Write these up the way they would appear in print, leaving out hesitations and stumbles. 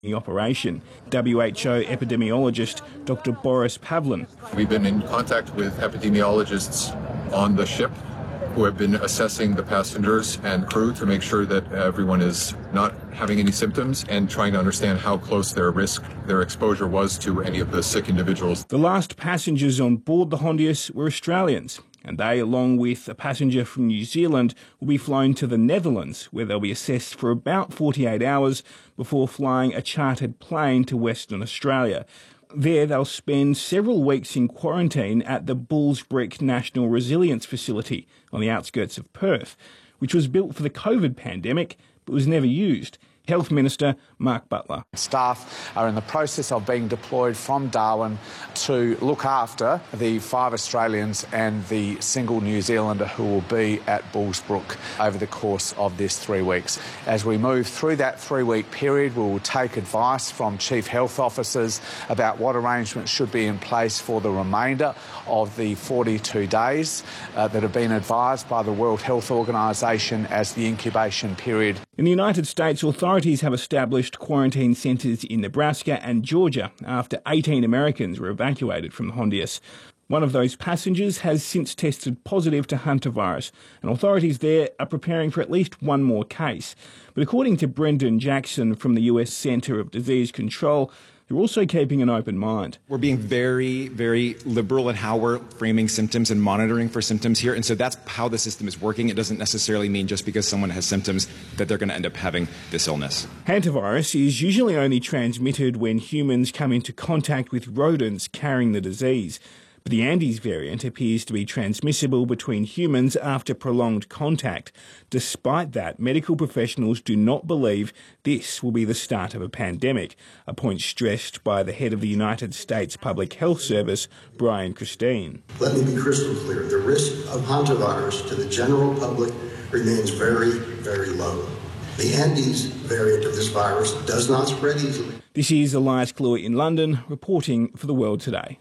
the operation. WHO epidemiologist Dr. Boris Pavlin. We've been in contact with epidemiologists on the ship who have been assessing the passengers and crew to make sure that everyone is not having any symptoms and trying to understand how close their exposure was to any of the sick individuals. The last passengers on board the Hondius were Australians, and they, along with a passenger from New Zealand, will be flown to the Netherlands, where they'll be assessed for about 48 hours before flying a chartered plane to Western Australia. There, they'll spend several weeks in quarantine at the Bullsbrick National Resilience Facility on the outskirts of Perth, which was built for the COVID pandemic but was never used. Health Minister Mark Butler. Staff are in the process of being deployed from Darwin to look after the 5 Australians and the single New Zealander who will be at Bullsbrook over the course of this 3 weeks. As we move through that 3-week period, we will take advice from Chief Health Officers about what arrangements should be in place for the remainder of the 42 days that have been advised by the World Health Organisation as the incubation period. In the United States, authorities have established quarantine centres in Nebraska and Georgia after 18 Americans were evacuated from the Hondius. One of those passengers has since tested positive to hantavirus, and authorities there are preparing for at least one more case. But according to Brendan Jackson from the US Centre of Disease Control, they're also keeping an open mind. We're being very, very liberal in how we're framing symptoms and monitoring for symptoms here. And so that's how the system is working. It doesn't necessarily mean just because someone has symptoms that they're going to end up having this illness. Hantavirus is usually only transmitted when humans come into contact with rodents carrying the disease. But the Andes variant appears to be transmissible between humans after prolonged contact. Despite that, medical professionals do not believe this will be the start of a pandemic, a point stressed by the head of the United States Public Health Service, Brian Christine. Let me be crystal clear. The risk of hantavirus to the general public remains very, very low. The Andes variant of this virus does not spread easily. This is Elias Kluwer in London, reporting for The World Today.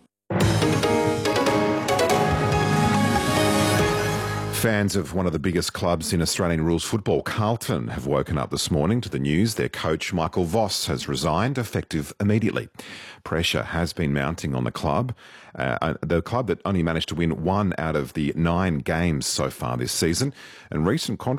Fans of one of the biggest clubs in Australian rules football, Carlton, have woken up this morning to the news their coach Michael Voss has resigned, effective immediately. Pressure has been mounting on the club that only managed to win 1 out of the 9 games so far this season, and recent controversy